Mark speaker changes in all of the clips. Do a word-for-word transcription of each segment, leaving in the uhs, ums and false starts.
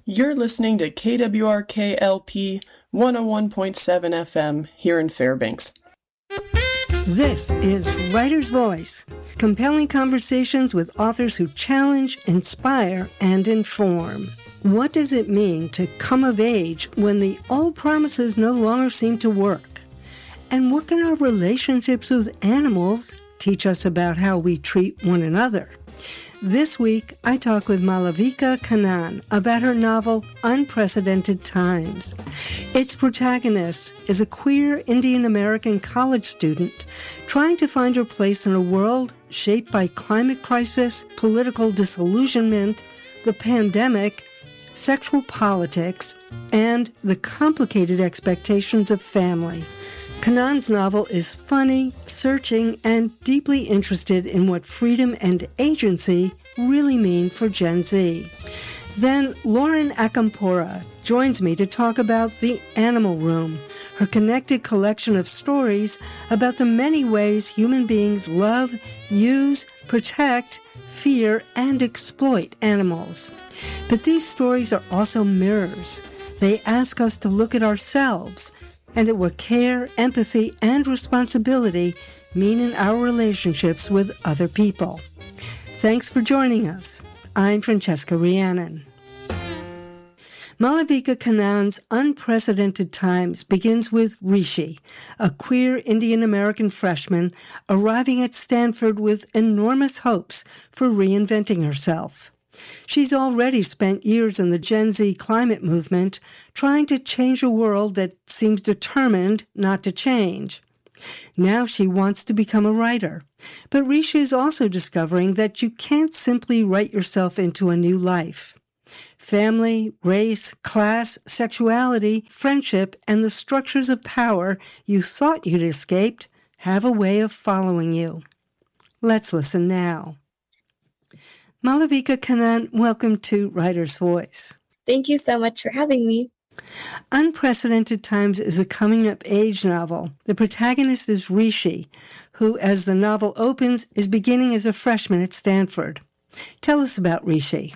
Speaker 1: You're listening to K W R K L P one oh one point seven F M here in Fairbanks.
Speaker 2: This is Writer's Voice, compelling conversations with authors who challenge, inspire, and inform. What does it mean to come of age when the old promises no longer seem to work? And what can our relationships with animals teach us about how we treat one another? This week, I talk with Malavika Kannan about her novel, Unprecedented Times. Its protagonist is a queer Indian American college student trying to find her place in a world shaped by climate crisis, political disillusionment, the pandemic, sexual politics, and the complicated expectations of family. Kannan's novel is funny, searching, and deeply interested in what freedom and agency really mean for Gen Z. Then Lauren Acampora joins me to talk about The Animal Room, her connected collection of stories about the many ways human beings love, use, protect, fear, and exploit animals. But these stories are also mirrors. They ask us to look at ourselves and at what care, empathy, and responsibility mean in our relationships with other people. Thanks for joining us. I'm Francesca Rhiannon. Malavika Kannan's Unprecedented Times begins with Rishi, a queer Indian American freshman arriving at Stanford with enormous hopes for reinventing herself. She's already spent years in the Gen Z climate movement, trying to change a world that seems determined not to change. Now she wants to become a writer. But Rishi is also discovering that you can't simply write yourself into a new life. Family, race, class, sexuality, friendship, and the structures of power you thought you'd escaped have a way of following you. Let's listen now. Malavika Kannan, welcome to Writer's Voice.
Speaker 3: Thank you so much for having me.
Speaker 2: Unprecedented Times is a coming-of-age novel. The protagonist is Rishi, who, as the novel opens, is beginning as a freshman at Stanford. Tell us about Rishi.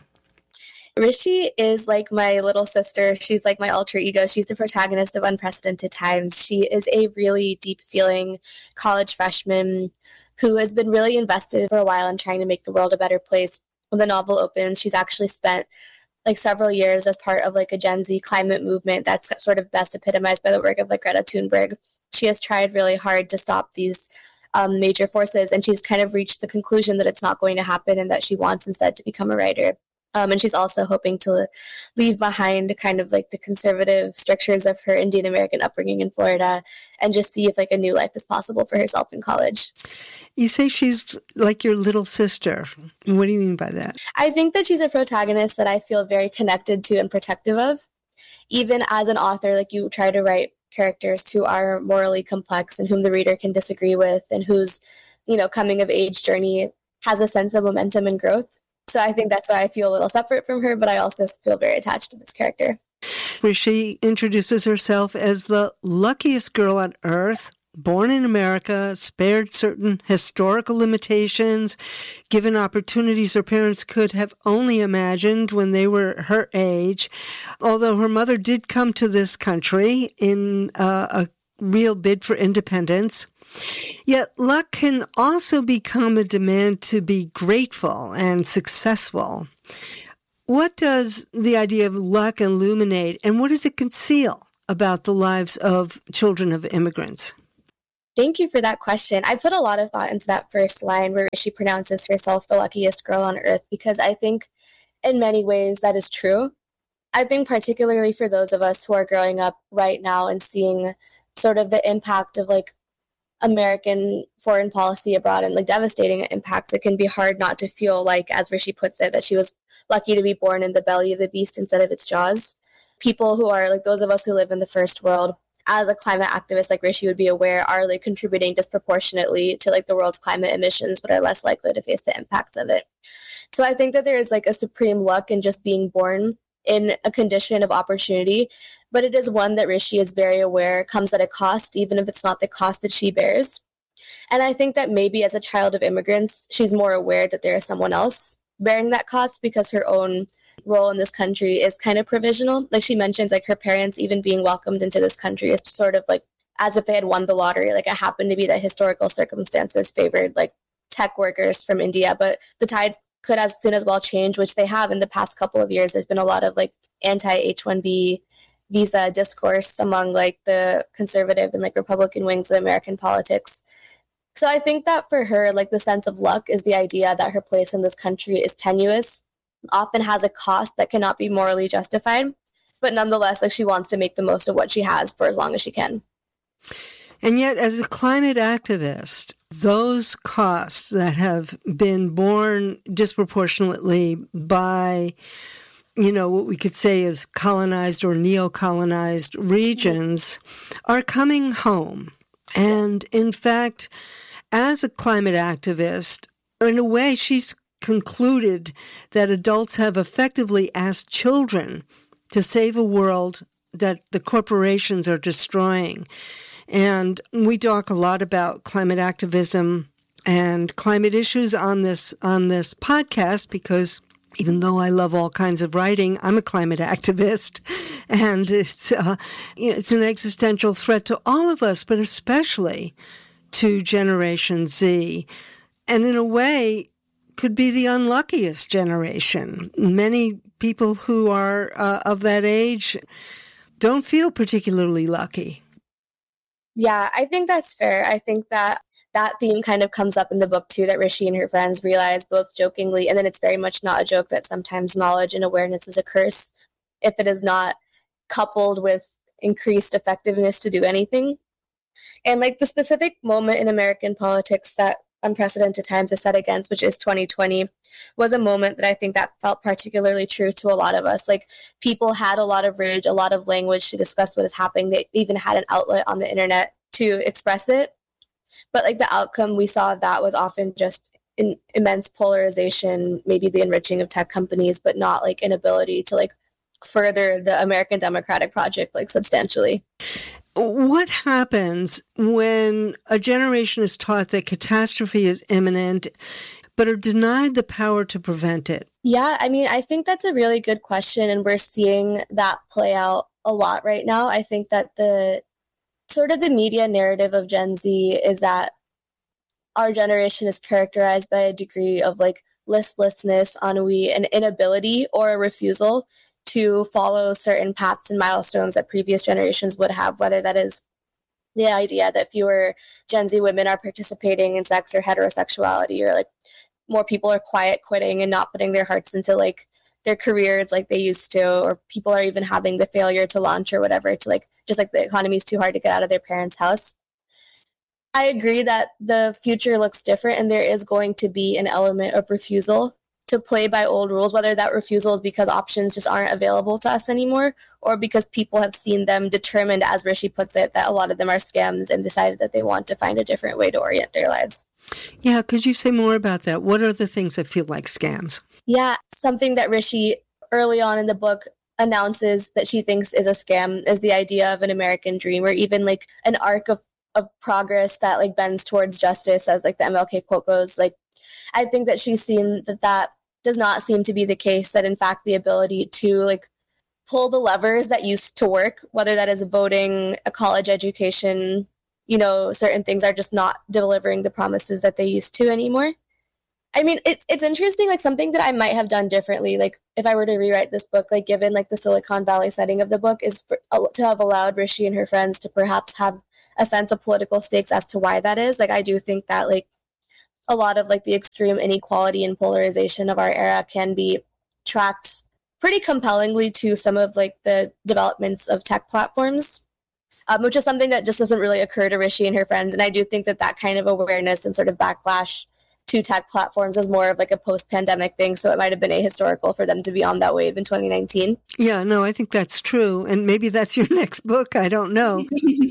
Speaker 3: Rishi is like my little sister. She's like my alter ego. She's the protagonist of Unprecedented Times. She is a really deep-feeling college freshman who has been really invested for a while in trying to make the world a better place. When the novel opens, she's actually spent like several years as part of like a Gen Z climate movement that's sort of best epitomized by the work of like Greta Thunberg. She has tried really hard to stop these um, major forces, and she's kind of reached the conclusion that it's not going to happen and that she wants instead to become a writer. Um, and she's also hoping to leave behind kind of like the conservative strictures of her Indian American upbringing in Florida and just see if like a new life is possible for herself in college.
Speaker 2: You say she's like your little sister. What do you mean by that?
Speaker 3: I think that she's a protagonist that I feel very connected to and protective of. Even as an author, like you try to write characters who are morally complex and whom the reader can disagree with and whose, you know, coming of age journey has a sense of momentum and growth. So I think that's why I feel a little separate from her, but I also feel very attached to this character.
Speaker 2: Rishi introduces herself as the luckiest girl on earth, born in America, spared certain historical limitations, given opportunities her parents could have only imagined when they were her age. Although her mother did come to this country in uh, a real bid for independence. Yet luck can also become a demand to be grateful and successful. What does the idea of luck illuminate, and what does it conceal about the lives of children of immigrants?
Speaker 3: Thank you for that question. I put a lot of thought into that first line where she pronounces herself the luckiest girl on earth, because I think in many ways that is true. I think particularly for those of us who are growing up right now and seeing sort of the impact of like American foreign policy abroad and like devastating impacts, it can be hard not to feel like, as Rishi puts it, that she was lucky to be born in the belly of the beast instead of its jaws. People who are like those of us who live in the first world, as a climate activist like Rishi would be aware, are like contributing disproportionately to like the world's climate emissions, but are less likely to face the impacts of it. So I think that there is like a supreme luck in just being born in a condition of opportunity, but it is one that Rishi is very aware comes at a cost, even if it's not the cost that she bears. And I think that maybe as a child of immigrants, she's more aware that there is someone else bearing that cost because her own role in this country is kind of provisional. Like she mentions, like her parents even being welcomed into this country is sort of like as if they had won the lottery. Like it happened to be that historical circumstances favored like tech workers from India, but the tides could as soon as well change, which they have in the past couple of years. There's been a lot of like anti H one B visa discourse among like the conservative and like Republican wings of American politics. So I think that for her, like the sense of luck is the idea that her place in this country is tenuous, often has a cost that cannot be morally justified, but nonetheless, like she wants to make the most of what she has for as long as she can.
Speaker 2: And yet, as a climate activist, those costs that have been borne disproportionately by, you know, what we could say is colonized or neo-colonized regions are coming home. And in fact, as a climate activist, in a way, she's concluded that adults have effectively asked children to save a world that the corporations are destroying. And we talk a lot about climate activism and climate issues on this on this podcast because even though I love all kinds of writing, I'm a climate activist, and it's uh, it's an existential threat to all of us, but especially to Generation Z, and in a way could be the unluckiest generation. Many people who are uh, of that age don't feel particularly lucky.
Speaker 3: Yeah, I think that's fair. I think that that theme kind of comes up in the book too, that Rishi and her friends realize both jokingly, and then it's very much not a joke, that sometimes knowledge and awareness is a curse if it is not coupled with increased effectiveness to do anything. And like the specific moment in American politics that unprecedented times is set against, which is twenty twenty, was a moment that I think that felt particularly true to a lot of us. Like people had a lot of rage, a lot of language to discuss what is happening. They even had an outlet on the internet to express it. But like the outcome we saw of that was often just in immense polarization, maybe the enriching of tech companies, but not like inability to like further the American democratic project like substantially.
Speaker 2: What happens when a generation is taught that catastrophe is imminent, but are denied the power to prevent it?
Speaker 3: Yeah, I mean, I think that's a really good question, and we're seeing that play out a lot right now. I think that the sort of the media narrative of Gen Z is that our generation is characterized by a degree of like listlessness, ennui, and inability or a refusal to follow certain paths and milestones that previous generations would have, whether that is the idea that fewer Gen Z women are participating in sex or heterosexuality, or like more people are quiet quitting and not putting their hearts into like their careers like they used to, or people are even having the failure to launch or whatever to like, just like the economy is too hard to get out of their parents' house. I agree that the future looks different, and there is going to be an element of refusal to play by old rules, whether that refusal is because options just aren't available to us anymore, or because people have seen them, determined, as Rishi puts it, that a lot of them are scams and decided that they want to find a different way to orient their lives.
Speaker 2: Yeah, could you say more about that? What are the things that feel like scams?
Speaker 3: Yeah, something that Rishi early on in the book announces that she thinks is a scam is the idea of an American dream, or even like an arc of, of progress that like bends towards justice, as like the M L K quote goes. Like, I think that she's seen that that does not seem to be the case, that in fact the ability to like pull the levers that used to work, whether that is voting, a college education, you know, certain things are just not delivering the promises that they used to anymore. I mean, it's it's interesting, like something that I might have done differently, like if I were to rewrite this book, like given like the Silicon Valley setting of the book, is for, uh, to have allowed Rishi and her friends to perhaps have a sense of political stakes as to why that is. Like I do think that like a lot of like the extreme inequality and polarization of our era can be tracked pretty compellingly to some of like the developments of tech platforms, um, which is something that just doesn't really occur to Rishi and her friends. And I do think that that kind of awareness and sort of backlash to tech platforms is more of like a post-pandemic thing. So it might have been ahistorical for them to be on that wave in twenty nineteen.
Speaker 2: Yeah, no, I think that's true. And maybe that's your next book. I don't know.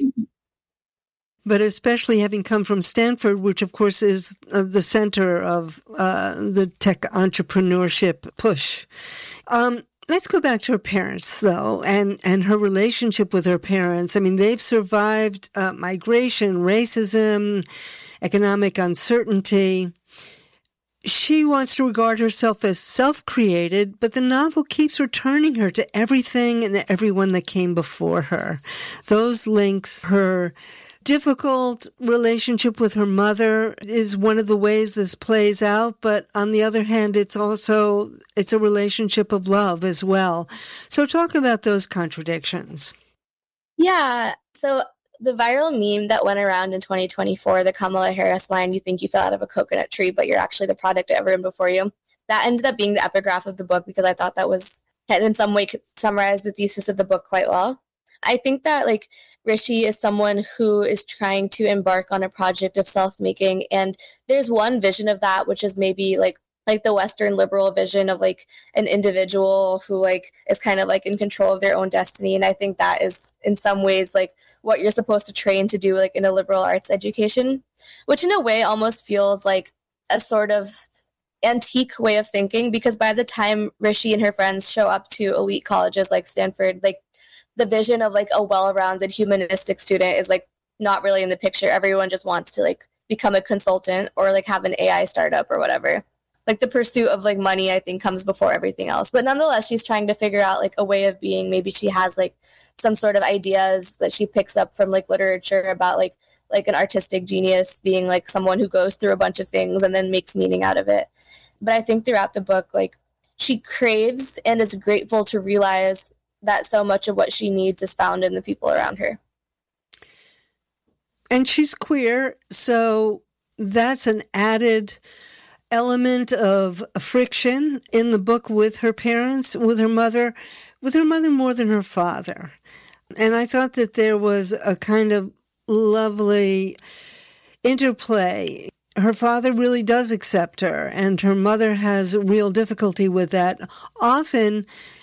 Speaker 2: But especially having come from Stanford, which of course is uh, the center of uh, the tech entrepreneurship push. Um, let's go back to her parents, though, and, and her relationship with her parents. I mean, they've survived uh, migration, racism, economic uncertainty. she wants to regard herself as self-created, but the novel keeps returning her to everything and everyone that came before her. Those links, her difficult relationship with her mother is one of the ways this plays out, but on the other hand, it's also, it's a relationship of love as well. So talk about those contradictions.
Speaker 3: Yeah. So the viral meme that went around in twenty twenty-four, the Kamala Harris line, "You think you fell out of a coconut tree, but you're actually the product of everyone before you," that ended up being the epigraph of the book because I thought that was, in some way, summarized the thesis of the book quite well. I think that, like, Rishi is someone who is trying to embark on a project of self-making, and there's one vision of that, which is maybe, like, like the Western liberal vision of, like, an individual who, like, is kind of, like, in control of their own destiny, and I think that is, in some ways, like, what you're supposed to train to do, like, in a liberal arts education, which in a way almost feels like a sort of antique way of thinking, because by the time Rishi and her friends show up to elite colleges like Stanford, like, the vision of, like, a well-rounded humanistic student is, like, not really in the picture. Everyone just wants to, like, become a consultant or, like, have an A I startup or whatever. Like, the pursuit of, like, money, I think, comes before everything else. But nonetheless, she's trying to figure out, like, a way of being. Maybe she has, like, some sort of ideas that she picks up from, like, literature about, like, like an artistic genius being, like, someone who goes through a bunch of things and then makes meaning out of it. But I think throughout the book, like, she craves and is grateful to realize that so much of what she needs is found in the people around her.
Speaker 2: And she's queer, so that's an added element of friction in the book with her parents, with her mother, with her mother more than her father. And I thought that there was a kind of lovely interplay. Her father really does accept her, and her mother has real difficulty with that. Often,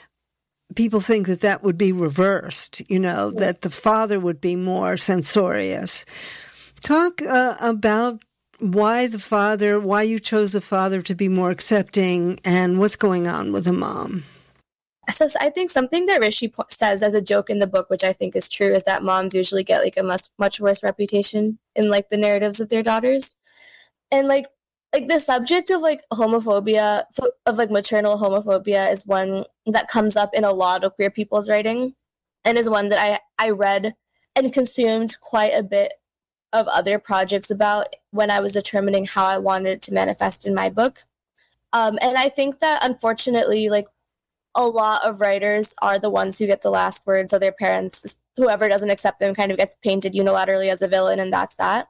Speaker 2: people think that that would be reversed, you know, that the father would be more censorious. Talk uh, about why the father, why you chose the father to be more accepting, and what's going on with the mom.
Speaker 3: So, so I think something that Rishi po- says as a joke in the book, which I think is true, is that moms usually get, like, a much, much worse reputation in, like, the narratives of their daughters. And, like, like the subject of, like, homophobia, of, like, maternal homophobia is one that comes up in a lot of queer people's writing, and is one that I, I read and consumed quite a bit of other projects about when I was determining how I wanted it to manifest in my book. Um, and I think that, unfortunately, like, a lot of writers are the ones who get the last word, so their parents, whoever doesn't accept them, kind of gets painted unilaterally as a villain, and that's that.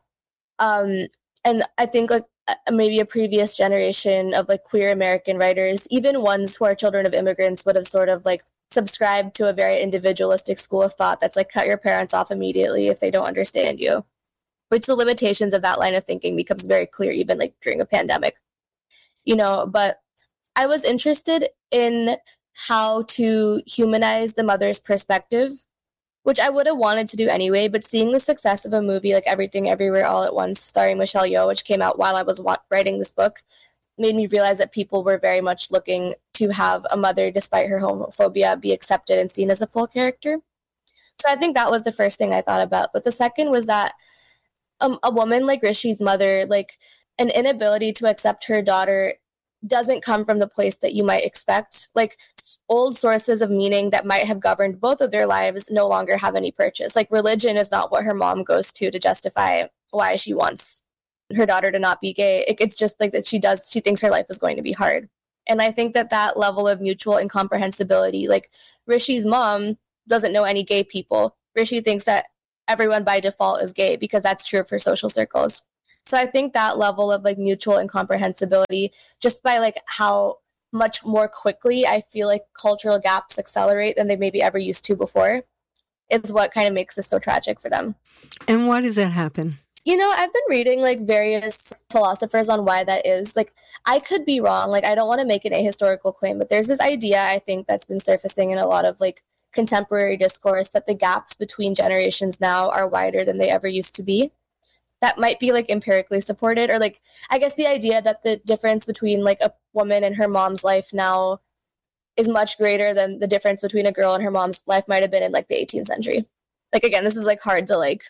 Speaker 3: Um, and I think, like, maybe a previous generation of, like, queer American writers, even ones who are children of immigrants, would have sort of, like, subscribed to a very individualistic school of thought that's like, cut your parents off immediately if they don't understand you, which the limitations of that line of thinking becomes very clear even, like, during a pandemic, you know. But I was interested in how to humanize the mother's perspective, which I would have wanted to do anyway, but seeing the success of a movie like Everything Everywhere All at Once, starring Michelle Yeoh, which came out while I was wa- writing this book, made me realize that people were very much looking to have a mother, despite her homophobia, be accepted and seen as a full character. So I think that was the first thing I thought about. But the second was that um, a woman like Rishi's mother, like, an inability to accept her daughter doesn't come from the place that you might expect. Like, old sources of meaning that might have governed both of their lives no longer have any purchase. Like, religion is not what her mom goes to to justify why she wants her daughter to not be gay. It, it's just like that she does, she thinks her life is going to be hard. And I think that that level of mutual incomprehensibility, like, Rishi's mom doesn't know any gay people. Rishi thinks that everyone by default is gay because that's true of her social circles. So I think that level of, like, mutual incomprehensibility, just by, like, how much more quickly I feel like cultural gaps accelerate than they maybe ever used to before, is what kind of makes this so tragic for them.
Speaker 2: And why does that happen?
Speaker 3: You know, I've been reading, like, various philosophers on why that is. Like, I could be wrong. Like, I don't want to make an ahistorical claim, but there's this idea, I think, that's been surfacing in a lot of, like, contemporary discourse that the gaps between generations now are wider than they ever used to be. That might be, like, empirically supported, or, like, I guess the idea that the difference between, like, a woman and her mom's life now is much greater than the difference between a girl and her mom's life might have been in, like, the eighteenth century. Like, again, this is, like, hard to, like,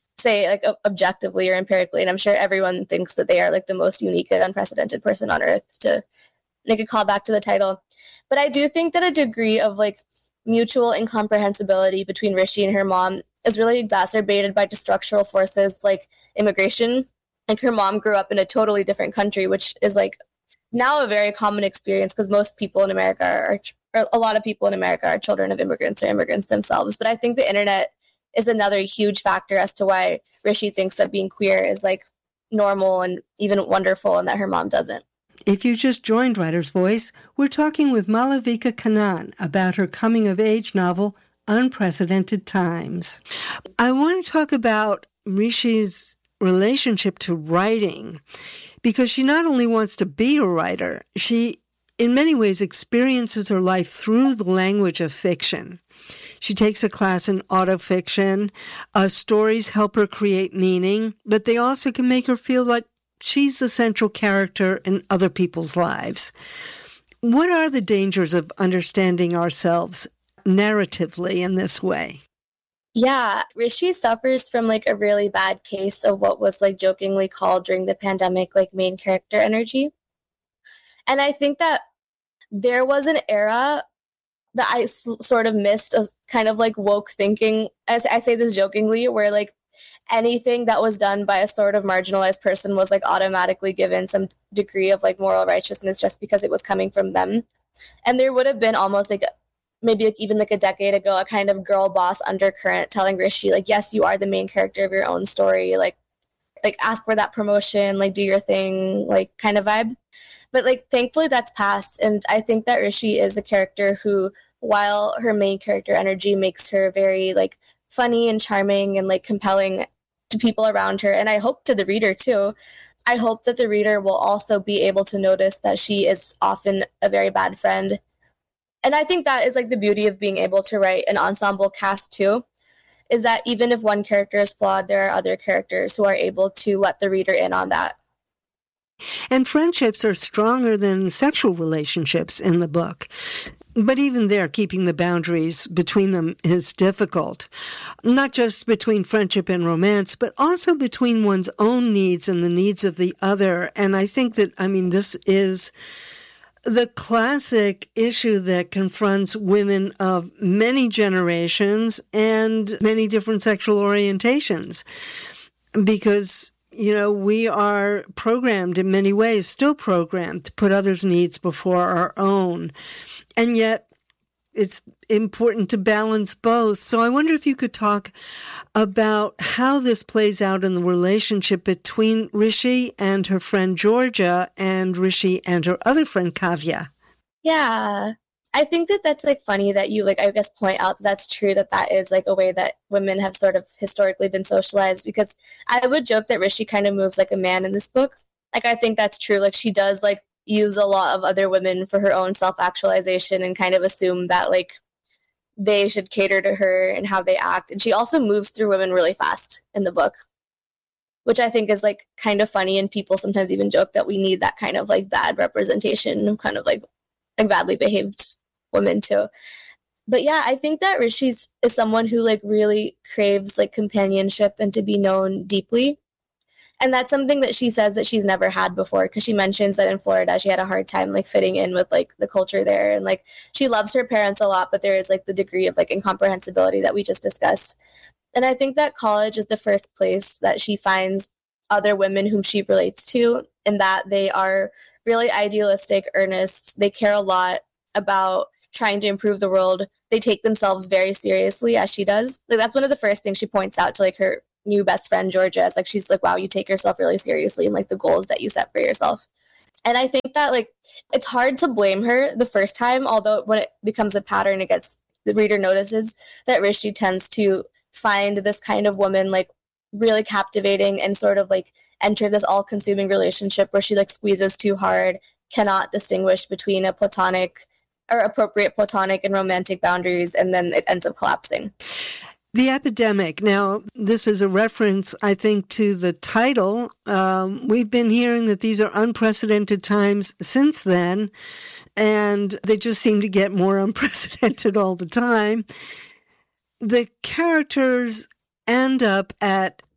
Speaker 3: say like objectively or empirically, and I'm sure everyone thinks that they are like the most unique and unprecedented person on earth, to make a call back to the title. But I do think that a degree of like mutual incomprehensibility between Rishi and her mom is really exacerbated by just structural forces like immigration. Like her mom grew up in a totally different country, which is like now a very common experience because most people in America are, or a lot of people in America are children of immigrants or immigrants themselves. But I think the internet is another huge factor as to why Rishi thinks that being queer is like normal and even wonderful, and that her mom doesn't.
Speaker 2: If you just joined Writer's Voice, we're talking with Malavika Kannan about her coming-of-age novel, Unprecedented Times. I want to talk about Rishi's relationship to writing, because she not only wants to be a writer, she in many ways experiences her life through the language of fiction. She takes a class in autofiction. Uh, stories help her create meaning, but they also can make her feel like she's the central character in other people's lives. What are the dangers of understanding ourselves narratively in this way?
Speaker 3: Yeah, Rishi suffers from like a really bad case of what was like jokingly called during the pandemic, like main character energy. And I think that there was an era that I s- sort of missed of kind of like woke thinking, as I say this jokingly, where like anything that was done by a sort of marginalized person was like automatically given some degree of like moral righteousness just because it was coming from them. And there would have been almost like maybe like even like a decade ago, a kind of girl boss undercurrent telling Rishi, like, yes, you are the main character of your own story. Like, like ask for that promotion, like do your thing, like kind of vibe. But like, thankfully that's passed. And I think that Rishi is a character who, while her main character energy makes her very like funny and charming and like compelling to people around her, and I hope to the reader too, I hope that the reader will also be able to notice that she is often a very bad friend. And I think that is like the beauty of being able to write an ensemble cast too, is that even if one character is flawed, there are other characters who are able to let the reader in on that.
Speaker 2: And friendships are stronger than sexual relationships in the book. But even there, keeping the boundaries between them is difficult. Not just between friendship and romance, but also between one's own needs and the needs of the other. And I think that, I mean, this is the classic issue that confronts women of many generations and many different sexual orientations. Because, you know, we are programmed in many ways, still programmed, to put others' needs before our own. And yet, it's important to balance both. So I wonder if you could talk about how this plays out in the relationship between Rishi and her friend Georgia and Rishi and her other friend Kavya.
Speaker 3: Yeah, I think that that's like funny that you like, I guess, point out that that's true, that that is like a way that women have sort of historically been socialized, because I would joke that Rishi kind of moves like a man in this book. Like, I think that's true. Like, she does like use a lot of other women for her own self-actualization and kind of assume that like they should cater to her and how they act. And she also moves through women really fast in the book, which I think is like kind of funny. And people sometimes even joke that we need that kind of like bad representation of kind of like like badly behaved women too. But yeah, I think that Rishi's is someone who like really craves like companionship and to be known deeply. And that's something that she says that she's never had before, because she mentions that in Florida she had a hard time like fitting in with like the culture there, and like she loves her parents a lot, but there is like the degree of like incomprehensibility that we just discussed. And I think that college is the first place that she finds other women whom she relates to, in that they are really idealistic, earnest. They care a lot about trying to improve the world. They take themselves very seriously, as she does. Like, that's one of the first things she points out to like her new best friend Georgia. Is like, she's like, wow, you take yourself really seriously, and like the goals that you set for yourself. And I think that like it's hard to blame her the first time, although when it becomes a pattern, it gets, the reader notices that Rishi tends to find this kind of woman like really captivating and sort of like enter this all-consuming relationship where she like squeezes too hard, cannot distinguish between a platonic or appropriate platonic and romantic boundaries, and then it ends up collapsing.
Speaker 2: The epidemic. Now, this is a reference, I think, to the title. Um, we've been hearing that these are unprecedented times since then, and they just seem to get more unprecedented all the time. The characters end up at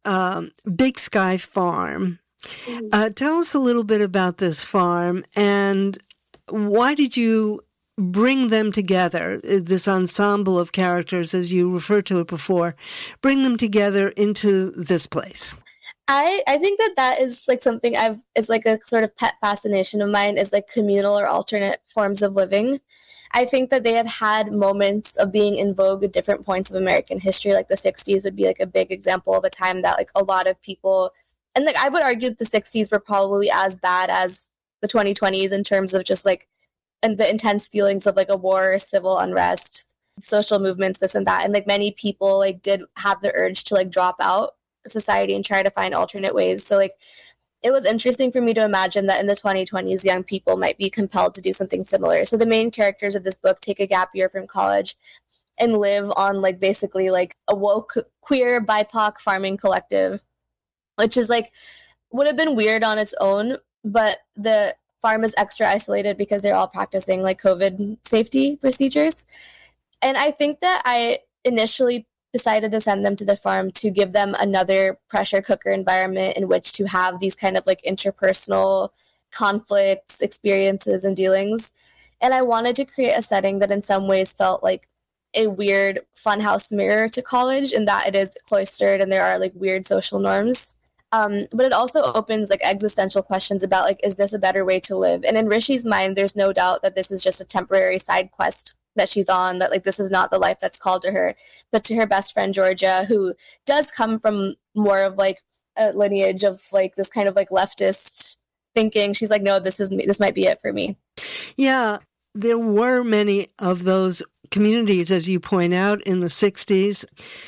Speaker 2: um, Big Sky Farm. Mm-hmm. Uh, tell us a little bit about this farm, and why did you bring them together, this ensemble of characters, as you referred to it before, bring them together into this place?
Speaker 3: I, I think that that is like something I've, it's like a sort of pet fascination of mine, is like communal or alternate forms of living. I think that they have had moments of being in vogue at different points of American history. Like the sixties would be like a big example of a time that like a lot of people, and like I would argue that the sixties were probably as bad as the twenty twenties in terms of just like, and the intense feelings of like a war, civil unrest, social movements, this and that. And like many people like did have the urge to like drop out of society and try to find alternate ways. So like it was interesting for me to imagine that in the twenty twenties, young people might be compelled to do something similar. So the main characters of this book take a gap year from college and live on like basically like a woke queer B I P O C farming collective, which is like would have been weird on its own, but the farm is extra isolated because they're all practicing like COVID safety procedures. And I think that I initially decided to send them to the farm to give them another pressure cooker environment in which to have these kind of like interpersonal conflicts, experiences, and dealings. And I wanted to create a setting that in some ways felt like a weird funhouse mirror to college, in that it is cloistered and there are like weird social norms. Um, but it also opens like existential questions about like, is this a better way to live? And in Rishi's mind, there's no doubt that this is just a temporary side quest that she's on, that like this is not the life that's called to her. But to her best friend Georgia, who does come from more of like a lineage of like this kind of like leftist thinking, she's like, no, this is me. This might be it for me.
Speaker 2: Yeah, there were many of those communities, as you point out, in the sixties.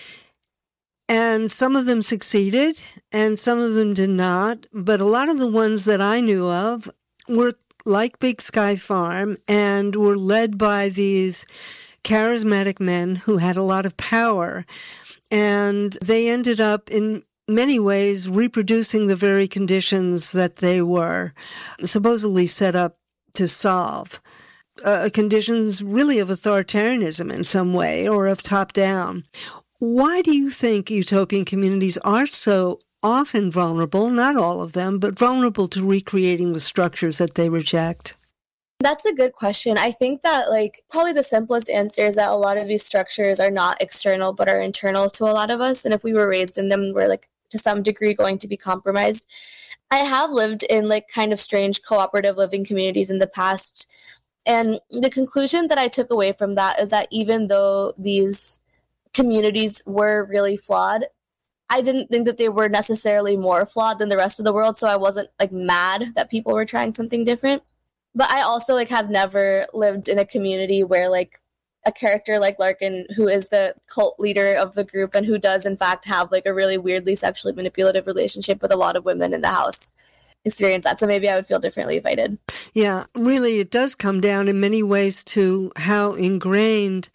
Speaker 2: And some of them succeeded and some of them did not. But a lot of the ones that I knew of were like Big Sky Farm and were led by these charismatic men who had a lot of power. And they ended up in many ways reproducing the very conditions that they were supposedly set up to solve. Uh, conditions really of authoritarianism in some way, or of top-down. Why do you think utopian communities are so often vulnerable, not all of them, but vulnerable to recreating the structures that they reject?
Speaker 3: That's a good question. I think that like probably the simplest answer is that a lot of these structures are not external, but are internal to a lot of us. And if we were raised in them, we're like to some degree going to be compromised. I have lived in like kind of strange cooperative living communities in the past. And the conclusion that I took away from that is that even though these communities were really flawed, I didn't think that they were necessarily more flawed than the rest of the world. So I wasn't like mad that people were trying something different. But I also like have never lived in a community where like a character like Larkin, who is the cult leader of the group and who does in fact have like a really weirdly sexually manipulative relationship with a lot of women in the house, experience that. So maybe I would feel differently if I did.
Speaker 2: Yeah, really, it does come down in many ways to how ingrained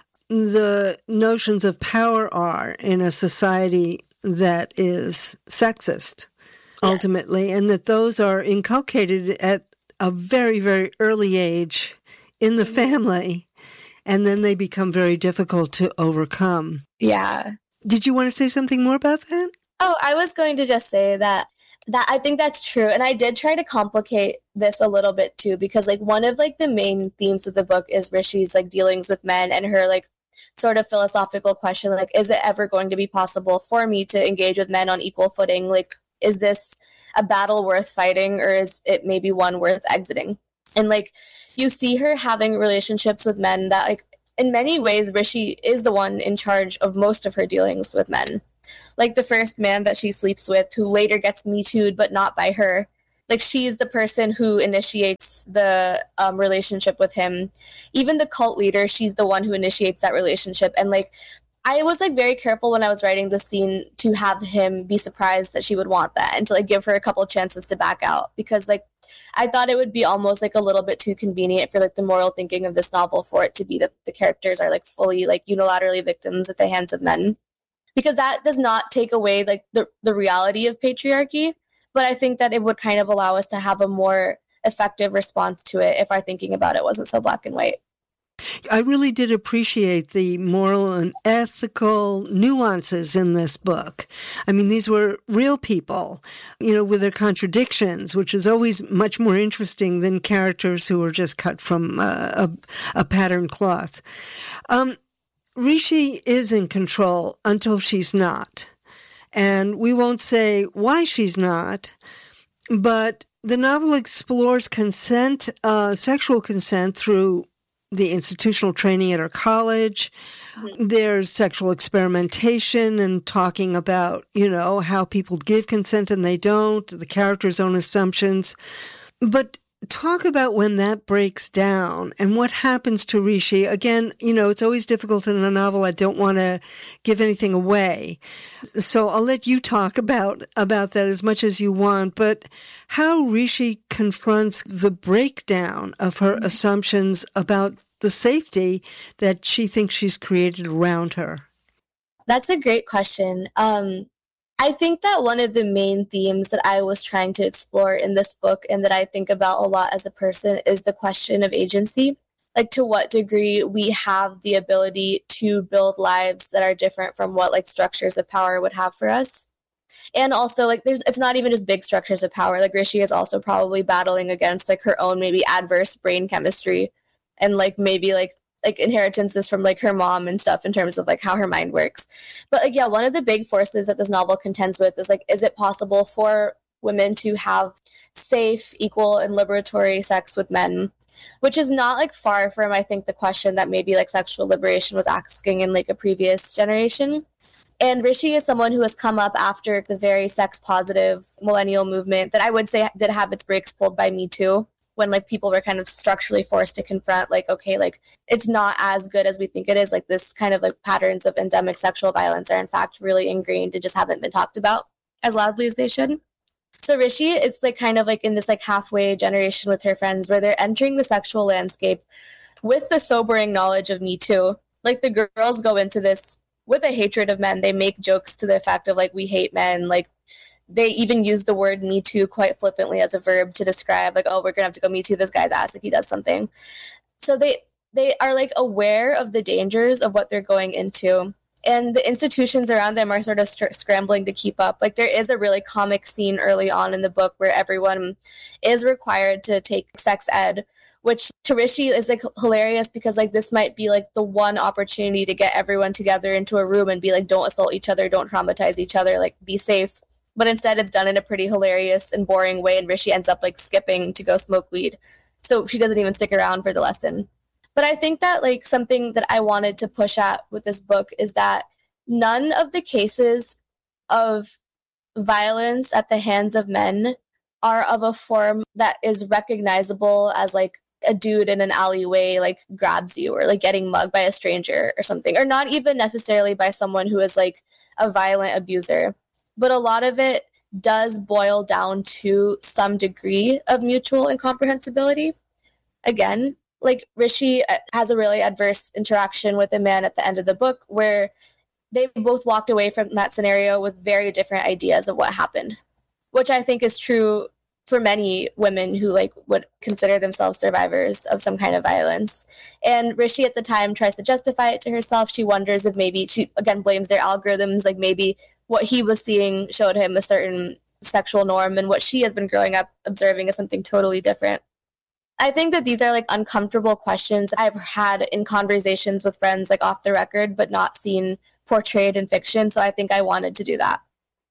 Speaker 2: the notions of power are in a society that is sexist, ultimately, yes. And that those are inculcated at a very, very early age in the family, and then they become very difficult to overcome.
Speaker 3: Yeah.
Speaker 2: Did you want to say something more about that?
Speaker 3: Oh, I was going to just say that that I think that's true. And I did try to complicate this a little bit too, because like one of like the main themes of the book is Rishi's like dealings with men and her like sort of philosophical question, like, is it ever going to be possible for me to engage with men on equal footing? Like, is this a battle worth fighting, or is it maybe one worth exiting? And like, you see her having relationships with men that like, in many ways, Rishi is the one in charge of most of her dealings with men. Like the first man that she sleeps with, who later gets Me Too'd, but not by her. Like she's the person who initiates the um, relationship with him. Even the cult leader, she's the one who initiates that relationship. And like, I was like very careful when I was writing this scene to have him be surprised that she would want that and to like give her a couple of chances to back out, because like I thought it would be almost like a little bit too convenient for like the moral thinking of this novel for it to be that the characters are like fully like unilaterally victims at the hands of men, because that does not take away like the, the reality of patriarchy. But I think that it would kind of allow us to have a more effective response to it if our thinking about it wasn't so black and white.
Speaker 2: I really did appreciate the moral and ethical nuances in this book. I mean, these were real people, you know, with their contradictions, which is always much more interesting than characters who are just cut from uh, a, a patterned cloth. Um, Rishi is in control until she's not. And we won't say why she's not, but the novel explores consent, uh, sexual consent through the institutional training at her college. Mm-hmm. There's sexual experimentation and talking about, you know, how people give consent and they don't, the character's own assumptions. But talk about when that breaks down and what happens to Rishi. Again, you know, it's always difficult in a novel. I don't want to give anything away. So I'll let you talk about, about that as much as you want. But how Rishi confronts the breakdown of her assumptions about the safety that she thinks she's created around her.
Speaker 3: That's a great question. Um, I think that one of the main themes that I was trying to explore in this book and that I think about a lot as a person is the question of agency. Like, to what degree we have the ability to build lives that are different from what like structures of power would have for us. And also, like, there's it's not even just big structures of power. Like, Rishi is also probably battling against like her own maybe adverse brain chemistry and like maybe like like inheritances from like her mom and stuff in terms of like how her mind works. But like, yeah, one of the big forces that this novel contends with is like, is it possible for women to have safe, equal, and liberatory sex with men? Which is not like far from, I think, the question that maybe like sexual liberation was asking in like a previous generation. And Rishi is someone who has come up after the very sex positive millennial movement that I would say did have its brakes pulled by Me Too, when like people were kind of structurally forced to confront like, okay, like it's not as good as we think it is. Like this kind of like patterns of endemic sexual violence are in fact really ingrained and just haven't been talked about as loudly as they should. So Rishi is like kind of like in this like halfway generation with her friends where they're entering the sexual landscape with the sobering knowledge of Me Too. Like the girls go into this with a hatred of men. They make jokes to the effect of like, we hate men. Like they even use the word Me Too quite flippantly as a verb to describe like, oh, we're gonna have to go Me Too this guy's ass if he does something. So they they are like aware of the dangers of what they're going into. And the institutions around them are sort of st- scrambling to keep up. Like there is a really comic scene early on in the book where everyone is required to take sex ed, which to Rishi is like hilarious because like this might be like the one opportunity to get everyone together into a room and be like, don't assault each other, don't traumatize each other, like be safe. But instead it's done in a pretty hilarious and boring way. And Rishi ends up like skipping to go smoke weed. So she doesn't even stick around for the lesson. But I think that like something that I wanted to push at with this book is that none of the cases of violence at the hands of men are of a form that is recognizable as like a dude in an alleyway like grabs you or like getting mugged by a stranger or something, or not even necessarily by someone who is like a violent abuser. But a lot of it does boil down to some degree of mutual incomprehensibility. Again, like Rishi has a really adverse interaction with a man at the end of the book where they both walked away from that scenario with very different ideas of what happened, which I think is true for many women who like would consider themselves survivors of some kind of violence. And Rishi at the time tries to justify it to herself. She wonders if maybe she again blames their algorithms, like maybe what he was seeing showed him a certain sexual norm and what she has been growing up observing is something totally different. I think that these are like uncomfortable questions I've had in conversations with friends like off the record, but not seen portrayed in fiction. So I think I wanted to do that.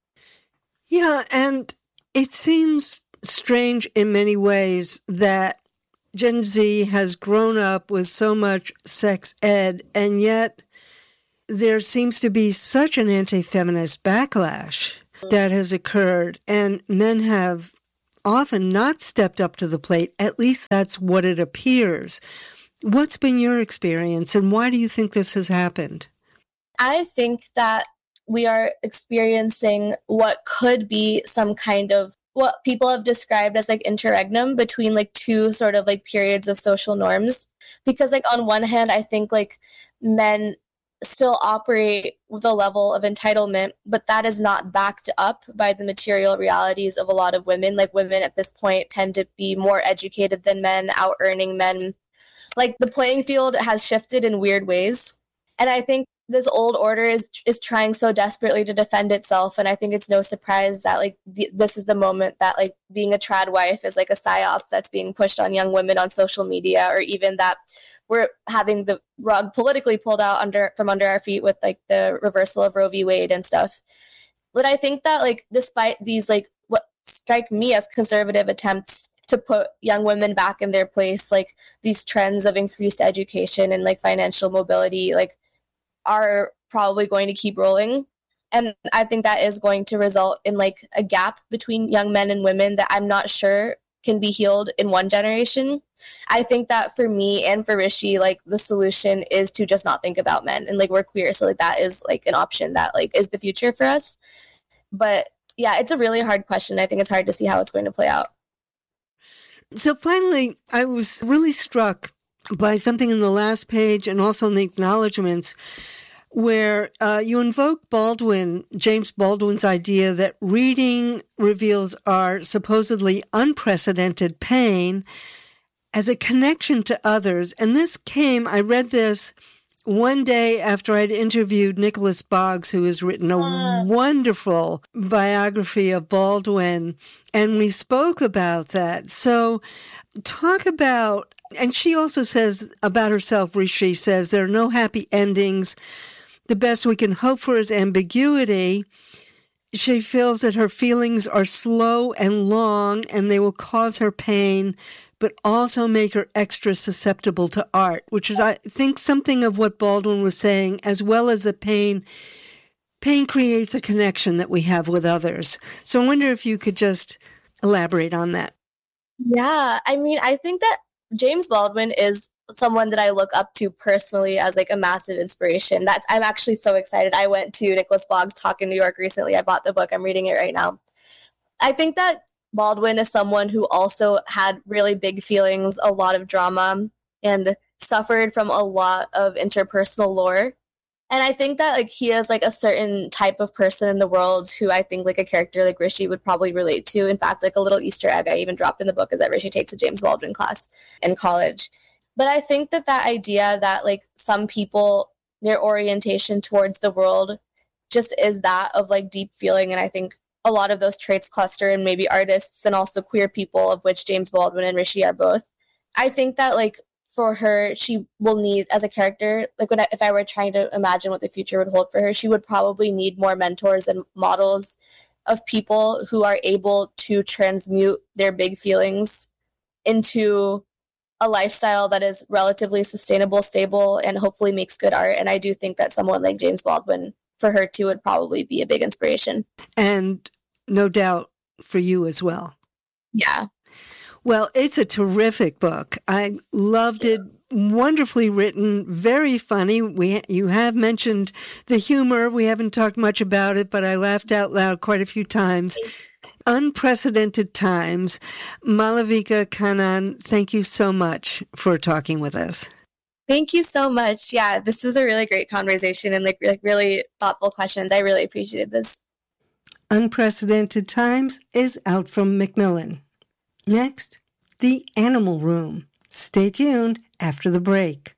Speaker 2: Yeah, and it seems strange in many ways that Gen Z has grown up with so much sex ed, and yet there seems to be such an anti-feminist backlash that has occurred, and men have often not stepped up to the plate. At least that's what it appears. What's been your experience, and why do you think this has happened?
Speaker 3: I think that we are experiencing what could be some kind of what people have described as like interregnum between like two sort of like periods of social norms. Because like on one hand, I think like men still operate with a level of entitlement, but that is not backed up by the material realities of a lot of women. Like women at this point tend to be more educated than men, out earning men, like the playing field has shifted in weird ways. And I think this old order is is trying so desperately to defend itself. And I think it's no surprise that like th- this is the moment that like being a trad wife is like a psyop that's being pushed on young women on social media, or even that we're having the rug politically pulled out under from under our feet with like the reversal of Roe v. Wade and stuff. But I think that like despite these like what strike me as conservative attempts to put young women back in their place, like these trends of increased education and like financial mobility like are probably going to keep rolling. And I think that is going to result in like a gap between young men and women that I'm not sure can be healed in one generation. I think that for me and for Rishi, like the solution is to just not think about men, and like we're queer, so like that is like an option that like is the future for us. But yeah, it's a really hard question. I think it's hard to see how it's going to play out.
Speaker 2: So finally, I was really struck by something in the last page and also in the acknowledgments where uh, you invoke Baldwin, James Baldwin's idea that reading reveals our supposedly unprecedented pain as a connection to others. And this came, I read this one day after I'd interviewed Nicholas Boggs, who has written a uh. wonderful biography of Baldwin, and we spoke about that. So talk about, and she also says about herself, Rishi says, there are no happy endings. The best we can hope for is ambiguity. She feels that her feelings are slow and long, and they will cause her pain, but also make her extra susceptible to art, which is, I think, something of what Baldwin was saying, as well as the pain. Pain creates a connection that we have with others. So I wonder if you could just elaborate on that.
Speaker 3: Yeah, I mean, I think that James Baldwin is someone that I look up to personally as like a massive inspiration. That's I'm actually so excited. I went to Nicholas Boggs' talk in New York recently. I bought the book. I'm reading it right now. I think that Baldwin is someone who also had really big feelings, a lot of drama, and suffered from a lot of interpersonal lore. And I think that like he is like a certain type of person in the world who I think like a character like Rishi would probably relate to. In fact, like a little Easter egg I even dropped in the book is that Rishi takes a James Baldwin class in college. But I think that that idea that like some people, their orientation towards the world just is that of like deep feeling. And I think a lot of those traits cluster in maybe artists and also queer people, of which James Baldwin and Rishi are both. I think that like for her, she will need as a character, like when I, if I were trying to imagine what the future would hold for her, she would probably need more mentors and models of people who are able to transmute their big feelings into a lifestyle that is relatively sustainable, stable, and hopefully makes good art. And I do think that someone like James Baldwin, for her too, would probably be a big inspiration.
Speaker 2: And no doubt for you as well.
Speaker 3: Yeah.
Speaker 2: Well, it's a terrific book. I loved it. Wonderfully written, very funny. We you have mentioned the humor. We haven't talked much about it, but I laughed out loud quite a few times. Unprecedented times. Malavika Kannan, thank you so much for talking with us.
Speaker 3: Thank you so much. Yeah, this was a really great conversation and like, like really thoughtful questions. I really appreciated this.
Speaker 2: Unprecedented Times is out from Macmillan. Next, The Animal Room. Stay tuned after the break.